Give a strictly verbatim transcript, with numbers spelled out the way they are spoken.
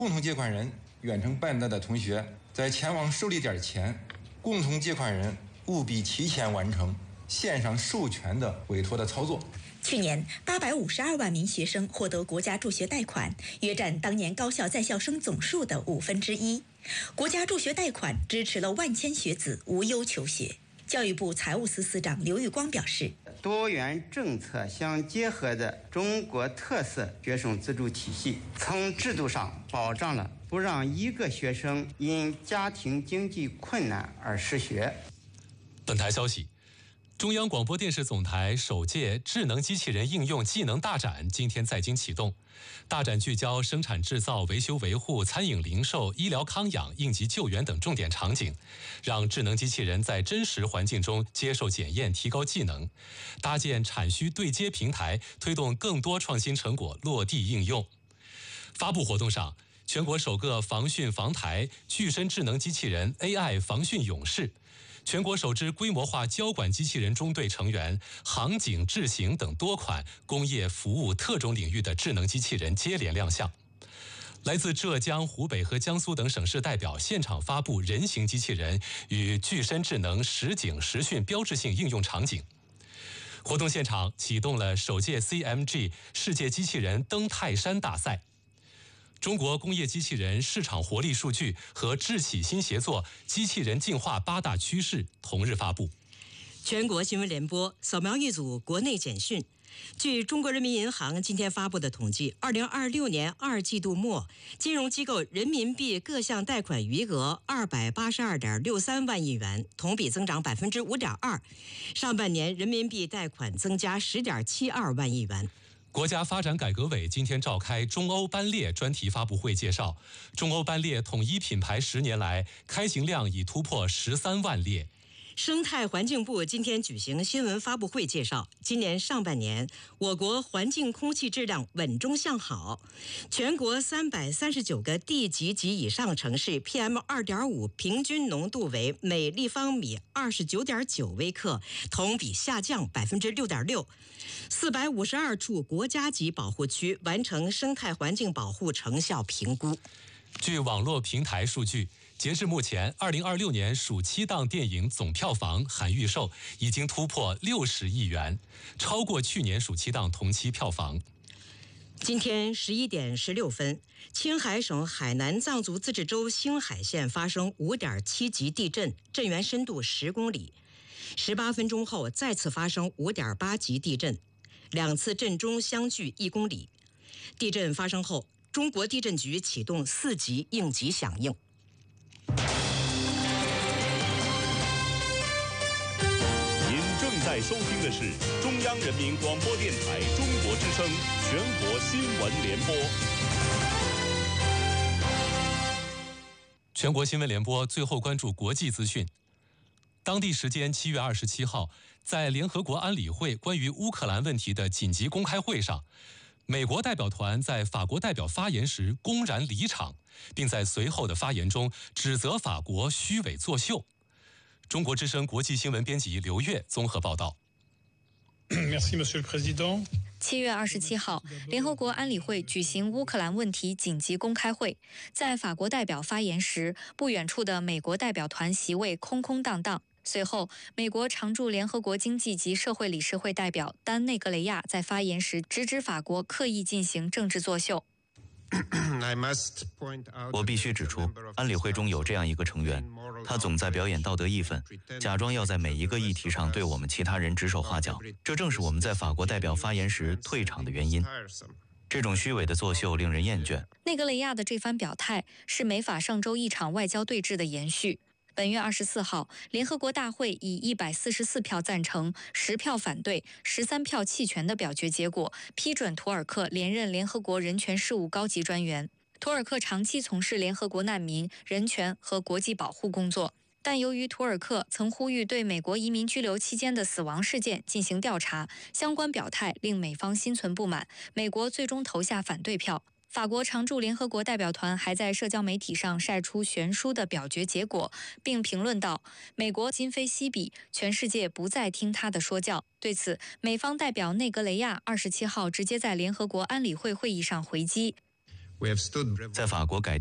共同借款人、远程办贷的同学在前往受理点前，共同借款人务必提前完成线上授权的委托的操作。 去年，八百五十二万名学生获得国家助学贷款，约占当年高校在校生总数的五分之一。国家助学贷款支持了万千学子无忧求学。教育部财务司司长刘玉光表示， 多元政策相结合的中国特色学生资助体系，从制度上保障了不让一个学生因家庭经济困难而失学。 本台消息，中央广播电视总台首届智能机器人应用技能大展今天在京启动。大展聚焦生产制造、维修维护、餐饮零售、医疗康养、应急救援等重点场景，让智能机器人在真实环境中接受检验，提高技能，搭建产需对接平台，推动更多创新成果落地应用。发布活动上，全国首个防汛防台具身智能机器人 A I 防汛勇士，全国首支规模化交管机器人中队成员，航警、智行等多款工业服务特种领域的智能机器人接连亮相。来自浙江、湖北和江苏等省市代表现场发布人形机器人与具身智能实警实训标志性应用场景。活动现场启动了首届 C M G 世界机器人登泰山大赛。中国工业机器人市场活力数据和智企新协作机器人进化八大趋势同日发布。 全国新闻联播扫描一组国内简讯。据中国人民银行今天发布的统计，二零二六年二季度末，金融机构人民币各项贷款余额二百八十二点六三万亿元，同比增长百分之五点二。上半年人民币贷款增加十点七二万亿元。 国家发展改革委今天召开中欧班列专题发布会，介绍中欧班列统一品牌十年来开行量已突破十三万列。 生态环境部今天举行新闻发布会，介绍今年上半年我国环境空气质量稳中向好，全国三百三十九个地级及以上城市 P M 二点五 平均浓度为每立方米二十九点九微克，同比下降百分之六点六。四百五十二处国家级保护区完成生态环境保护成效评估。 据网络平台数据，截至目前，二零二六年暑期档电影总票房含预售已经突破六十亿元，超过去年暑期档同期票房。 今天十一点十六分，青海省海南藏族自治州兴海县发生五点七级地震，震源深度十公里。十八分钟后再次发生五点八级地震，两次震中相距一公里。地震发生后，中国地震局启动四级应急响应。 您正在收听的是中央人民广播电台中国之声全国新闻联播。 全国新闻联播最后关注国际资讯。当地时间七月二十七号，在联合国安理会关于乌克兰问题的紧急公开会上，美国代表团在法国代表发言时公然离场，并在随后的发言中指责法国虚伪作秀。中国之声国际新闻编辑刘越综合报道。 七月二十七号，联合国安理会举行乌克兰问题紧急公开会，在法国代表发言时，不远处的美国代表团席位空空荡荡。随后，美国常驻联合国经济及社会理事会代表丹内格雷亚在发言时直指法国刻意进行政治作秀。 我必须指出，安理会中有这样一个成员，他总在表演道德义愤，假装要在每一个议题上对我们其他人指手画脚，这正是我们在法国代表发言时退场的原因。这种虚伪的作秀令人厌倦。 内格雷亚的这番表态是美法上周一场外交对峙的延续。本月二十四号，联合国大会以一百四十四票赞成、十票反对、十三票弃权的表决结果，批准图尔克连任联合国人权事务高级专员。图尔克长期从事联合国难民、人权和国际保护工作，但由于图尔克曾呼吁对美国移民拘留期间的死亡事件进行调查，相关表态令美方心存不满，美国最终投下反对票。法国常驻联合国代表团还在社交媒体上晒出悬殊的表决结果，并评论道：“美国今非昔比，全世界不再听他的说教。”对此，美方代表内格雷亚二十七号直接在联合国安理会会议上回击。 在法国改